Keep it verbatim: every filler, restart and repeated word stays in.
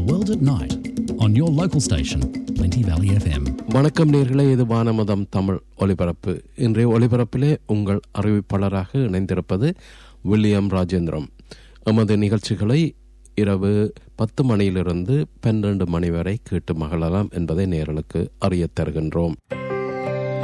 world at night on your local station, Plenty Valley F M. வணக்கம் நேர்களே, இது வானமதம் தமிழ் ஒலிபரப்பு. இன்றைய ஒலிபரப்பிலே உங்கள் அறிவிப்பாளராக இணைந்திருப்பது வில்லியம் ராஜேந்திரம். எமது நிகழ்ச்சிகளை இரவு பத்து மணியிலிருந்து பன்னிரண்டு மணி வரை கேட்டு மகிழலாம் என்பதை நேர்களுக்கு அறிய தருகின்றோம்.